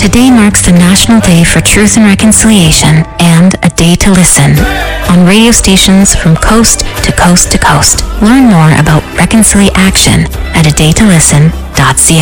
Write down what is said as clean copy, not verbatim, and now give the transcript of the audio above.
Today marks the National Day for Truth and Reconciliation and a Day to Listen on radio stations from coast to coast to coast. Learn more about Reconciliation at adaytolisten.ca.